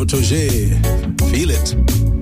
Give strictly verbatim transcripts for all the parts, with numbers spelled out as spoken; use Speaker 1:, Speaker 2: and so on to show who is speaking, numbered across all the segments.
Speaker 1: Protégé. Feel it.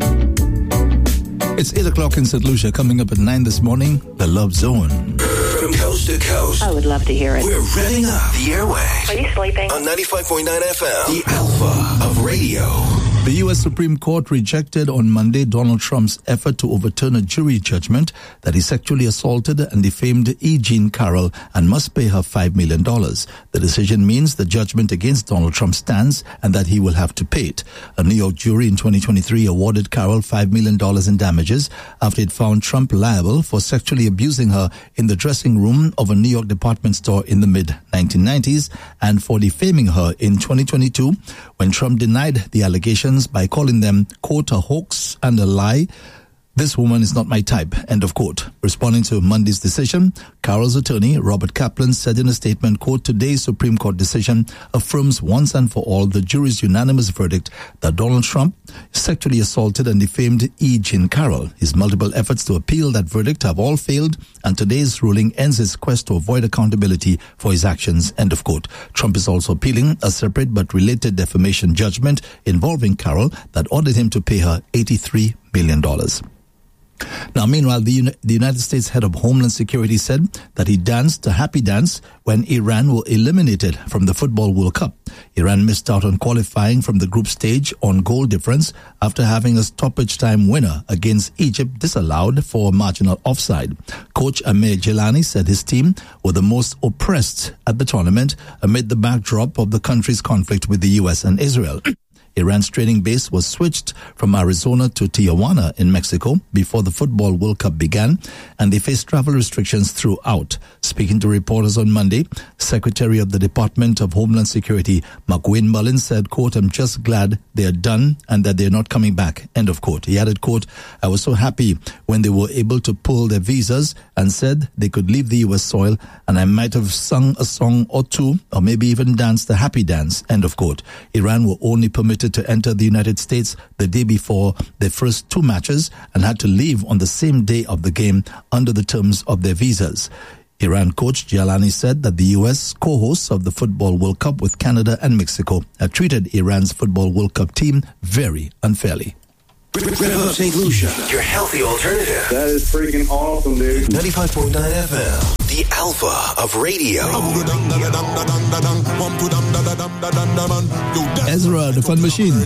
Speaker 1: It's eight o'clock in Saint Lucia. Coming up at nine this morning, The Love Zone.
Speaker 2: From coast to coast.
Speaker 3: I would love to hear it.
Speaker 2: We're revving up the airwaves.
Speaker 3: Are you sleeping?
Speaker 2: On ninety-five point nine F M. The Alpha of Radio.
Speaker 1: The U S Supreme Court rejected on Monday Donald Trump's effort to overturn a jury judgment that he sexually assaulted and defamed E. Jean Carroll and must pay her five million dollars. The decision means the judgment against Donald Trump stands and that he will have to pay it. A New York jury in twenty twenty-three awarded Carroll five million dollars in damages after it found Trump liable for sexually abusing her in the dressing room of a New York department store in the mid nineteen nineties and for defaming her in twenty twenty-two when Trump denied the allegations by calling them, quote, a hoax and a lie. This woman is not my type, end of quote. Responding to Monday's decision, Carroll's attorney, Robert Kaplan, said in a statement, quote, today's Supreme Court decision affirms once and for all the jury's unanimous verdict that Donald Trump sexually assaulted and defamed E. Jean Carroll. His multiple efforts to appeal that verdict have all failed, and today's ruling ends his quest to avoid accountability for his actions, end of quote. Trump is also appealing a separate but related defamation judgment involving Carroll that ordered him to pay her eighty-three million dollars. Now, meanwhile, the, Uni- the United States head of Homeland Security said that he danced a happy dance when Iran were eliminated from the Football World Cup. Iran missed out on qualifying from the group stage on goal difference after having a stoppage time winner against Egypt disallowed for marginal offside. Coach Amir Jilani said his team were the most oppressed at the tournament amid the backdrop of the country's conflict with the U S and Israel. Iran's training base was switched from Arizona to Tijuana in Mexico before the Football World Cup began, and they faced travel restrictions throughout. Speaking to reporters on Monday, Secretary of the Department of Homeland Security, McWayne Mullins, said, quote, I'm just glad they are done and that they're not coming back, end of quote. He added, quote, I was so happy when they were able to pull their visas and said they could leave the U S soil, and I might have sung a song or two or maybe even danced a happy dance, end of quote. Iran were only permitted to enter the United States the day before their first two matches and had to leave on the same day of the game under the terms of their visas. Iran coach Jalani said that the U S co-hosts of the Football World Cup with Canada and Mexico had treated Iran's Football World Cup team very unfairly.
Speaker 2: Rev Up Saint Lucia, your healthy alternative.
Speaker 4: That is freaking awesome, dude.
Speaker 2: ninety-five point nine F M, the Alpha of Radio.
Speaker 1: Ezra, the Fun Machine.